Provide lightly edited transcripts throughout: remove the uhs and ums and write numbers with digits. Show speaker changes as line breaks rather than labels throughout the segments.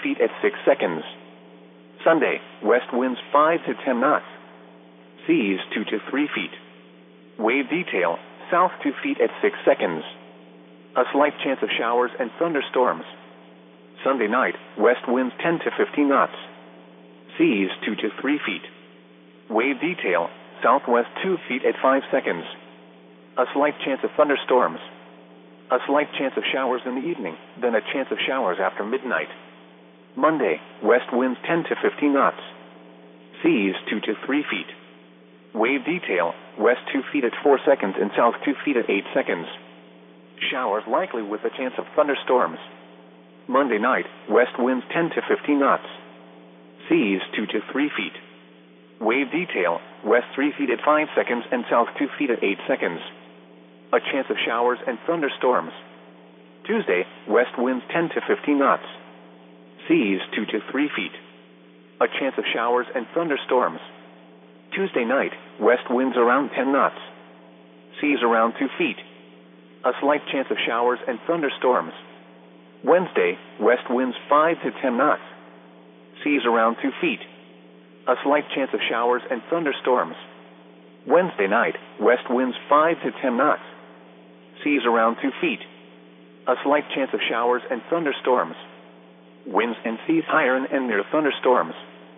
feet at 6 seconds. Sunday, west winds 5 to 10 knots. Seas 2 to 3 feet. Wave detail, south 2 feet at 6 seconds. A slight chance of showers and thunderstorms. Sunday night, west winds 10 to 15 knots. Seas 2 to 3 feet. Wave detail, southwest 2 feet at 5 seconds. A slight chance of thunderstorms. A slight chance of showers in the evening, then a chance of showers after midnight. Monday, west winds 10 to 15 knots. Seas 2 to 3 feet. Wave detail, west 2 feet at 4 seconds and south 2 feet at 8 seconds. Showers likely with a chance of thunderstorms. Monday night, west winds 10 to 15 knots. Seas 2 to 3 feet. Wave detail, west 3 feet at 5 seconds and south 2 feet at 8 seconds. A chance of showers and thunderstorms. Tuesday, west winds 10 to 15 knots. Seas 2 to 3 feet. A chance of showers and thunderstorms. Tuesday night, west winds around 10 knots. Seas around 2 feet. A slight chance of showers and thunderstorms. Wednesday, west winds 5 to 10 knots. Seas around 2 feet. A slight chance of showers and thunderstorms. Wednesday night, west winds 5 to 10 knots. Seas around 2 feet. A slight chance of showers and thunderstorms. Winds and seas higher and near thunderstorms.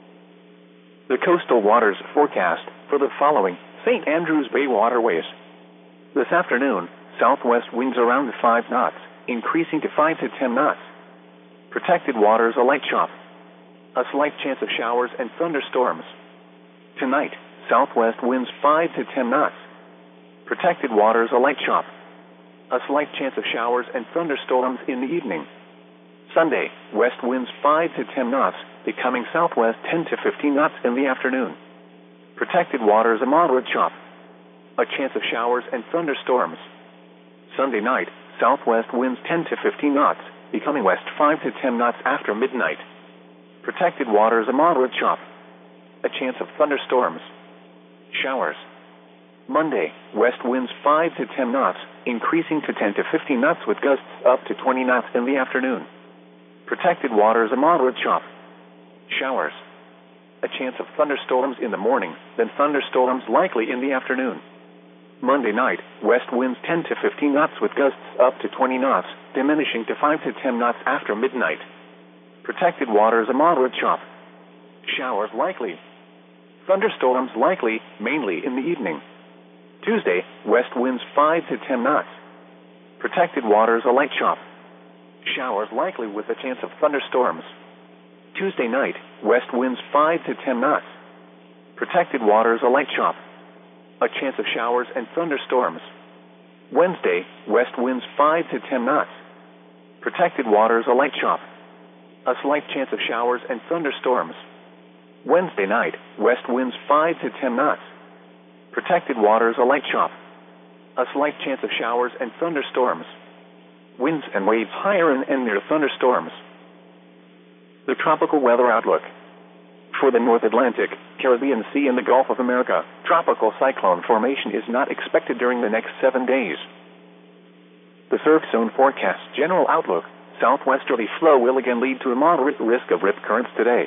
The coastal waters forecast for the following St. Andrews Bay waterways. This afternoon, southwest winds around 5 knots, increasing to 5 to 10 knots. Protected waters a light chop. A slight chance of showers and thunderstorms. Tonight, southwest winds 5 to 10 knots. Protected waters a light chop. A slight chance of showers and thunderstorms in the evening. Sunday, west winds 5 to 10 knots, becoming southwest 10 to 15 knots in the afternoon. Protected waters a moderate chop. A chance of showers and thunderstorms. Sunday night, southwest winds 10 to 15 knots, becoming west 5 to 10 knots after midnight. Protected waters a moderate chop. A chance of thunderstorms. Showers. Monday, west winds 5 to 10 knots, increasing to 10 to 15 knots with gusts up to 20 knots in the afternoon. Protected waters a moderate chop. Showers. A chance of thunderstorms in the morning, then thunderstorms likely in the afternoon. Monday night, west winds 10 to 15 knots with gusts up to 20 knots, diminishing to 5 to 10 knots after midnight. Protected waters a moderate chop. Showers likely. Thunderstorms likely, mainly in the evening. Tuesday, west winds 5 to 10 knots. Protected waters a light chop. Showers likely with a chance of thunderstorms. Tuesday night, west winds 5 to 10 knots. Protected waters a light chop. A chance of showers and thunderstorms. Wednesday, west winds 5 to 10 knots. Protected waters a light chop. A slight chance of showers and thunderstorms. Wednesday night, west winds 5 to 10 knots. Protected waters a light chop. A slight chance of showers and thunderstorms. Winds and waves higher and near thunderstorms. The tropical weather outlook. For the North Atlantic, Caribbean Sea and the Gulf of America, tropical cyclone formation is not expected during the next 7 days. The surf zone forecasts general outlook. Southwesterly flow will again lead to a moderate risk of rip currents today.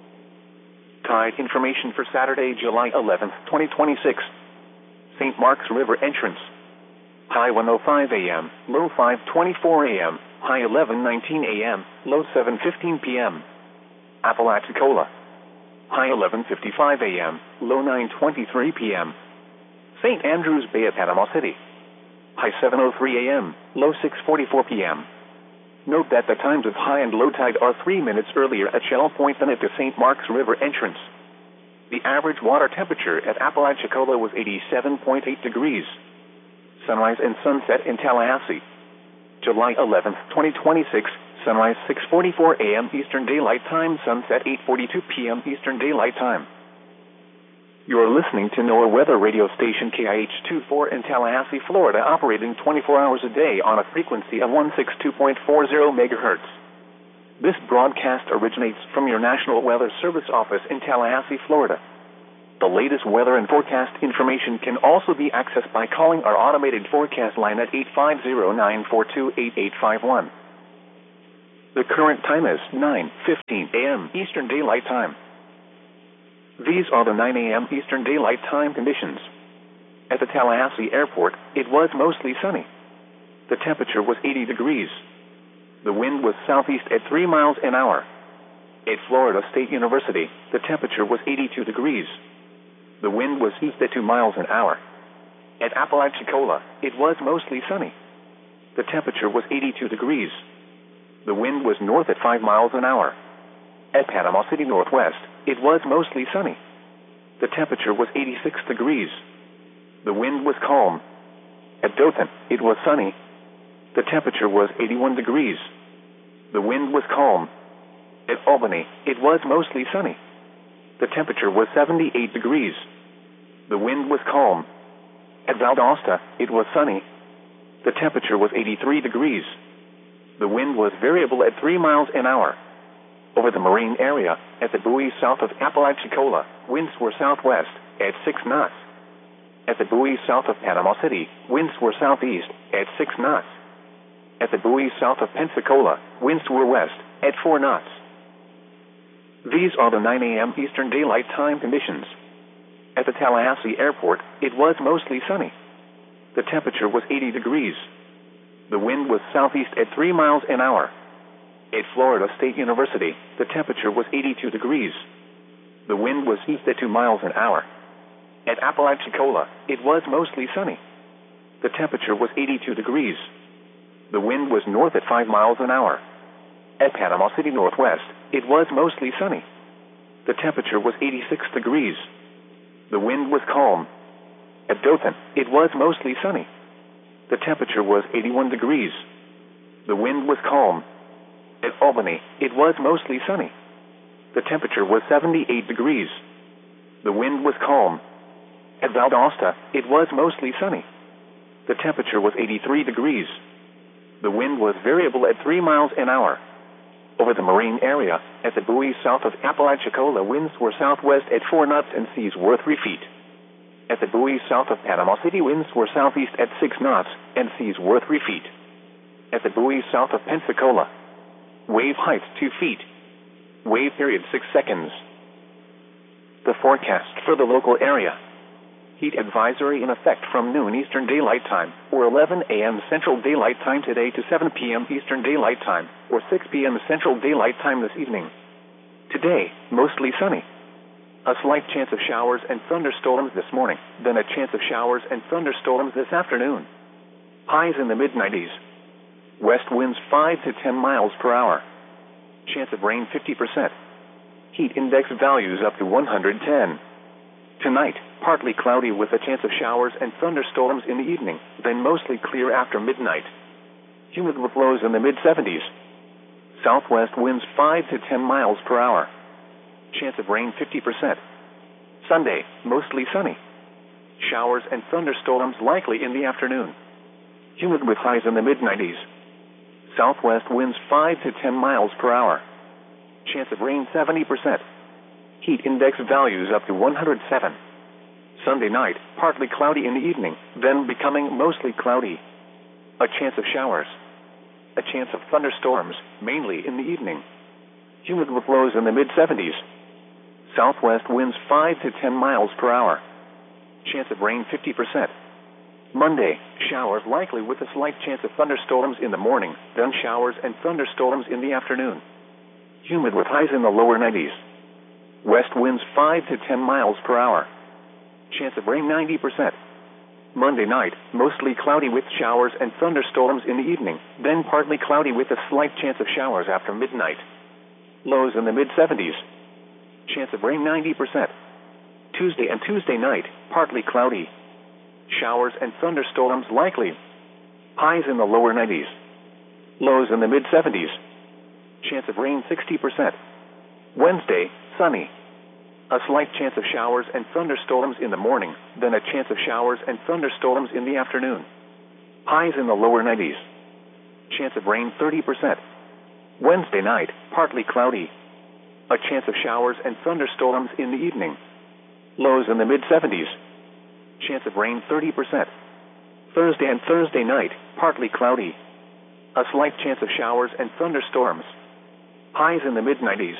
Tide information for Saturday, July 11th, 2026. St. Mark's River entrance. High 1:05 a.m., low 5:24 a.m., high 11:19 a.m., low 7:15 p.m. Apalachicola. High 11:55 a.m., low 9:23 p.m. St. Andrews Bay at Panama City. High 7:03 a.m., low 6:44 p.m. Note that the times of high and low tide are 3 minutes earlier at Shell Point than at the St. Mark's River entrance. The average water temperature at Apalachicola was 87.8 degrees. Sunrise and sunset in Tallahassee. July 11th, 2026, sunrise 6:44 a.m. Eastern Daylight Time, sunset 8:42 p.m. Eastern Daylight Time. You are listening to NOAA weather radio station KIH-24 in Tallahassee, Florida, operating 24 hours a day on a frequency of 162.40 megahertz. This broadcast originates from your National Weather Service office in Tallahassee, Florida. The latest weather and forecast information can also be accessed by calling our automated forecast line at 850-942-8851. The current time is 9:15 a.m. Eastern Daylight Time. These are the 9 a.m. Eastern Daylight Time conditions. At the Tallahassee Airport, it was mostly sunny. The temperature was 80 degrees. The wind was southeast at 3 miles an hour. At Florida State University, the temperature was 82 degrees. The wind was east at 2 miles an hour. At Apalachicola, it was mostly sunny. The temperature was 82 degrees. The wind was north at 5 miles an hour. At Panama City Northwest, it was mostly sunny. The temperature was 86 degrees. The wind was calm. At Dothan, it was sunny. The temperature was 81 degrees. The wind was calm. At Albany, it was mostly sunny. The temperature was 78 degrees. The wind was calm. At Valdosta, it was sunny. The temperature was 83 degrees. The wind was variable at 3 miles an hour. Over the marine area, at the buoy south of Apalachicola, winds were southwest at 6 knots. At the buoy south of Panama City, winds were southeast at 6 knots. At the buoy south of Pensacola, winds were west at 4 knots. These are the 9 a.m. Eastern Daylight Time conditions. At the Tallahassee Airport, it was mostly sunny. The temperature was 80 degrees. The wind was southeast at 3 miles an hour. At Florida State University, the temperature was 82 degrees. The wind was east at 2 miles an hour. At Apalachicola, it was mostly sunny. The temperature was 82 degrees. The wind was north at 5 miles an hour. At Panama City Northwest, it was mostly sunny. The temperature was 86 degrees. The wind was calm. At Dothan, it was mostly sunny. The temperature was 81 degrees. The wind was calm. At Albany, it was mostly sunny. The temperature was 78 degrees. The wind was calm. At Valdosta, it was mostly sunny. The temperature was 83 degrees. The wind was variable at 3 miles an hour. Over the marine area, at the buoy south of Apalachicola, winds were southwest at 4 knots and seas were 3 feet. At the buoy south of Panama City, winds were southeast at 6 knots and seas were 3 feet. At the buoy south of Pensacola, wave height 2 feet. Wave period 6 seconds. The forecast for the local area. Heat advisory in effect from noon Eastern Daylight Time, or 11 a.m. Central Daylight Time today to 7 p.m. Eastern Daylight Time, or 6 p.m. Central Daylight Time this evening. Today, mostly sunny. A slight chance of showers and thunderstorms this morning, then a chance of showers and thunderstorms this afternoon. Highs in the mid-90s. West winds 5 to 10 miles per hour. Chance of rain 50%. Heat index values up to 110. Tonight, partly cloudy with a chance of showers and thunderstorms in the evening, then mostly clear after midnight. Humid with lows in the mid-70s. Southwest winds 5 to 10 miles per hour. Chance of rain 50%. Sunday, mostly sunny. Showers and thunderstorms likely in the afternoon. Humid with highs in the mid-90s. Southwest winds 5 to 10 miles per hour. Chance of rain 70%. Heat index values up to 107. Sunday night, partly cloudy in the evening, then becoming mostly cloudy. A chance of showers. A chance of thunderstorms, mainly in the evening. Humid with lows in the mid-70s. Southwest winds 5 to 10 miles per hour. Chance of rain 50%. Monday, showers likely with a slight chance of thunderstorms in the morning, then showers and thunderstorms in the afternoon. Humid with highs in the lower 90s. West winds 5 to 10 miles per hour. Chance of rain 90%. Monday night, mostly cloudy with showers and thunderstorms in the evening, then partly cloudy with a slight chance of showers after midnight. Lows in the mid-70s. Chance of rain 90%. Tuesday and Tuesday night, partly cloudy. Showers and thunderstorms likely. Highs in the lower 90s. Lows in the mid-70s. Chance of rain 60%. Wednesday, sunny. A slight chance of showers and thunderstorms in the morning, then a chance of showers and thunderstorms in the afternoon. Highs in the lower 90s. Chance of rain 30%. Wednesday night, partly cloudy. A chance of showers and thunderstorms in the evening. Lows in the mid-70s. Chance of rain 30%. Thursday and Thursday night, partly cloudy. A slight chance of showers and thunderstorms. Highs in the mid-90s.